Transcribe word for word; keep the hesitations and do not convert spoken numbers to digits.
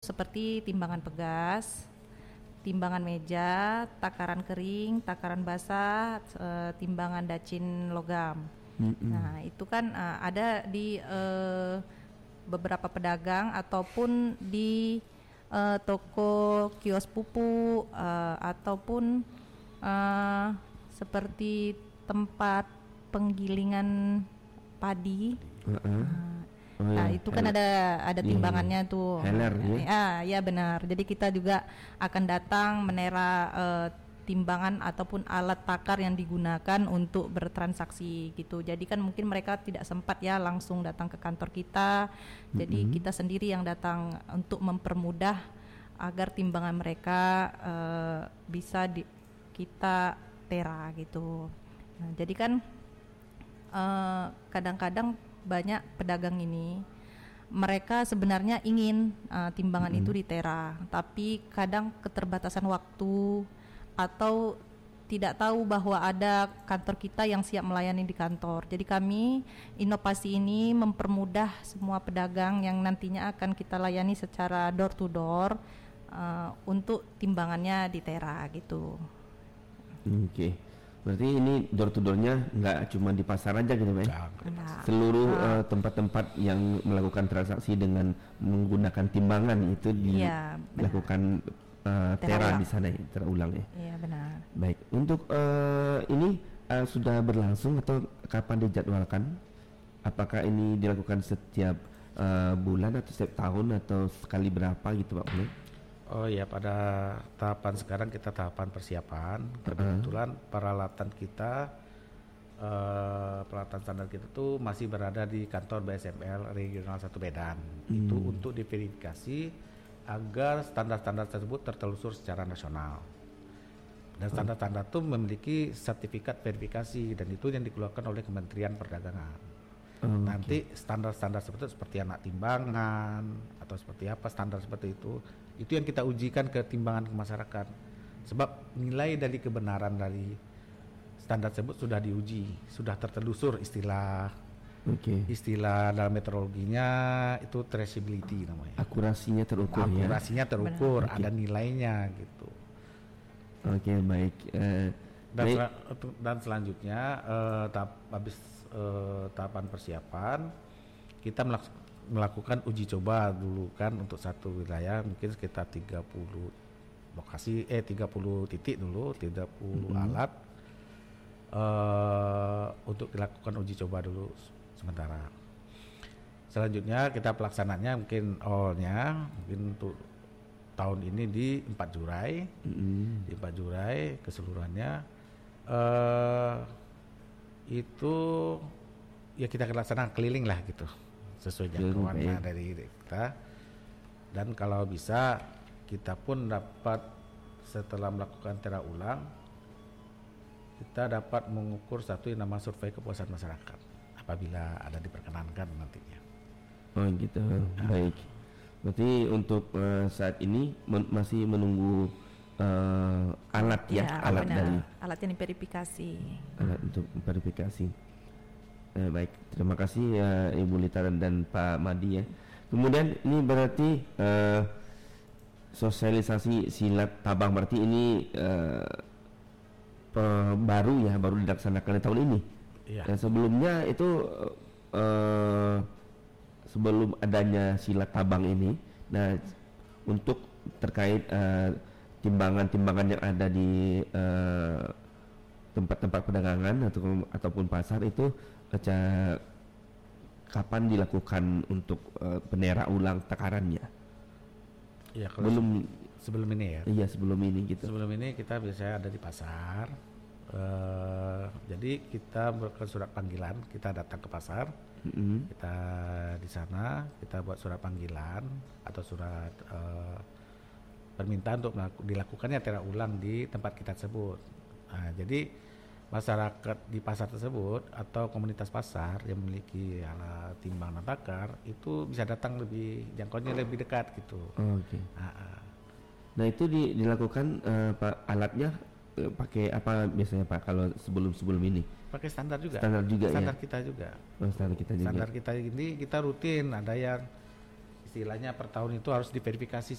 seperti timbangan pegas, timbangan meja, takaran kering, takaran basah, uh, timbangan dacin logam. Mm-hmm. Nah itu kan uh, ada di uh, beberapa pedagang ataupun di uh, toko kios pupu uh, ataupun uh, seperti tempat penggilingan padi. Uh-uh. Uh, Oh, nah ya, itu kan heller. ada ada timbangannya iya, tuh. Heller, ya. Ah, ya benar. Jadi kita juga akan datang menera uh, timbangan ataupun alat takar yang digunakan untuk bertransaksi gitu. Jadi kan mungkin mereka tidak sempat ya langsung datang ke kantor kita. Jadi mm-hmm. kita sendiri yang datang untuk mempermudah agar timbangan mereka uh, bisa di, kita tera gitu. Nah, jadi kan uh, kadang-kadang banyak pedagang ini mereka sebenarnya ingin uh, timbangan mm-hmm. itu ditera, tapi kadang keterbatasan waktu atau tidak tahu bahwa ada kantor kita yang siap melayani di kantor. Jadi kami inovasi ini mempermudah semua pedagang yang nantinya akan kita layani secara door to door uh, untuk timbangannya ditera gitu. Oke. Okay. Berarti ini door to door-nya nggak cuma di pasar aja gitu, Pak? Nah, seluruh nah. Uh, tempat-tempat yang melakukan transaksi dengan menggunakan timbangan itu dilakukan ya, uh, tera di sana, terulang ya. Iya benar. Baik, untuk uh, ini uh, sudah berlangsung atau kapan dijadwalkan? Apakah ini dilakukan setiap uh, bulan atau setiap tahun atau sekali berapa gitu, Pak? Boleh? Oh ya, pada tahapan sekarang kita tahapan persiapan. Kebetulan uh-huh. peralatan kita, uh, peralatan standar kita tuh masih berada di kantor B S M L Regional satu Medan. Hmm. Itu untuk diverifikasi agar standar-standar tersebut tertelusur secara nasional. Dan standar-standar itu memiliki sertifikat verifikasi dan itu yang dikeluarkan oleh Kementerian Perdagangan. Oh, Nanti okay. standar-standar seperti seperti anak timbangan atau seperti apa standar seperti itu, itu yang kita ujikan ke timbangan ke masyarakat. Sebab nilai dari kebenaran dari standar tersebut sudah diuji, sudah tertelusur istilah, okay. istilah dalam meteorologinya itu traceability namanya. Akurasinya terukur. Akurasinya ya? terukur, okay. ada nilainya gitu. Oke okay, baik. Uh, dan, baik. Sel- dan selanjutnya uh, tahap habis Uh, tahapan persiapan kita melak- melakukan uji coba dulu kan untuk satu wilayah mungkin sekitar tiga puluh lokasi eh tiga puluh titik dulu tiga puluh mm-hmm. alat uh, untuk dilakukan uji coba dulu sementara. Selanjutnya kita pelaksananya mungkin awalnya mungkin untuk tahun ini di empat Jurai mm-hmm. di empat Jurai keseluruhannya uh, itu ya kita laksanakan keliling lah gitu sesuai jangkauannya dari kita. Dan kalau bisa kita pun dapat setelah melakukan tera ulang kita dapat mengukur satu yang nama survei kepuasan masyarakat apabila ada diperkenankan nantinya. Oh gitu. Nah. Baik. Berarti untuk uh, saat ini men- masih menunggu Uh, alat ya, ya alat benar. dari alat yang diverifikasi. Alat untuk verifikasi. Eh, baik, terima kasih ya Ibu Lita dan Pak Madi ya. Kemudian ini berarti uh, sosialisasi silat tabang berarti ini uh, pe- baru ya, baru dilaksanakan tahun ini. Iya. Dan sebelumnya itu uh, sebelum adanya silat tabang ini, nah untuk terkait uh, timbangan-timbangan yang ada di uh, tempat-tempat perdagangan atau ataupun pasar itu uh, kapan dilakukan untuk uh, penera ulang takarannya? Ya, kalau belum se- sebelum ini ya. Iya sebelum ini gitu. Sebelum ini kita biasanya ada di pasar. Uh, jadi kita buatkan surat panggilan, kita datang ke pasar, mm-hmm. kita di sana kita buat surat panggilan atau surat uh, permintaan untuk melaku, dilakukannya tera ulang di tempat kita tersebut. Nah, jadi masyarakat di pasar tersebut atau komunitas pasar yang memiliki alat timbang dan takar itu bisa datang lebih jangkauannya lebih dekat gitu. Oh, Oke. Okay. Nah, nah itu di, dilakukan uh, Pak alatnya uh, pakai apa biasanya Pak kalau sebelum sebelum ini? Pakai standar juga. Standar juga standar ya. kita juga. Oh, standar kita juga. Standar kita ini kita rutin ada yang istilahnya per tahun itu harus diverifikasi